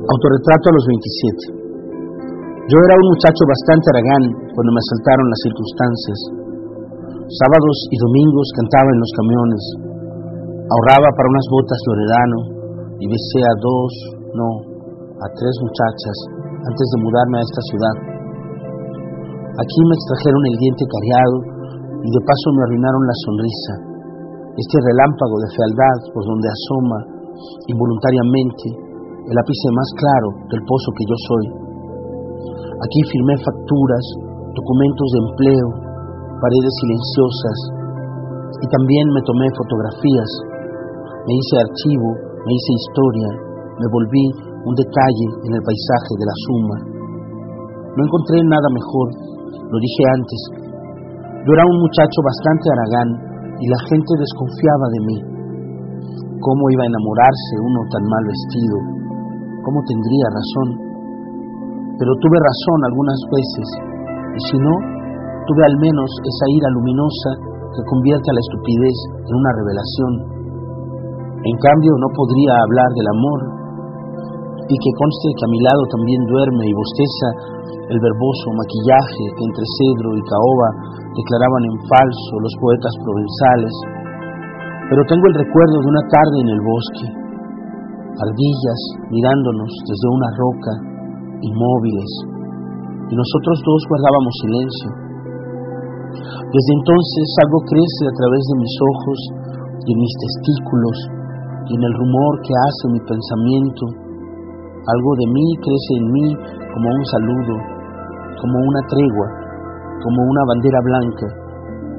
Autorretrato a los 27. Yo era un muchacho bastante haragán cuando me asaltaron las circunstancias. Sábados y domingos cantaba en los camiones. Ahorraba para unas botas Loredano y besé a tres muchachas antes de mudarme a esta ciudad. Aquí me extrajeron el diente cariado y de paso me arruinaron la sonrisa. Este relámpago de fealdad por donde asoma involuntariamente el ápice más claro del pozo que yo soy. Aquí firmé facturas, documentos de empleo, paredes silenciosas y también me tomé fotografías. Me hice archivo, me hice historia, me volví un detalle en el paisaje de la suma. No encontré nada mejor, lo dije antes. Yo era un muchacho bastante haragán y la gente desconfiaba de mí. ¿Cómo iba a enamorarse uno tan mal vestido? ¿Cómo tendría razón? Pero tuve razón algunas veces, y si no, tuve al menos esa ira luminosa que convierte a la estupidez en una revelación. En cambio, no podría hablar del amor, y que conste que a mi lado también duerme y bosteza el verboso maquillaje que entre cedro y caoba declaraban en falso los poetas provenzales. Pero tengo el recuerdo de una tarde en el bosque, ardillas mirándonos desde una roca, inmóviles, y nosotros dos guardábamos silencio. Desde entonces algo crece a través de mis ojos y en mis testículos y en el rumor que hace mi pensamiento. Algo de mí crece en mí como un saludo, como una tregua, como una bandera blanca.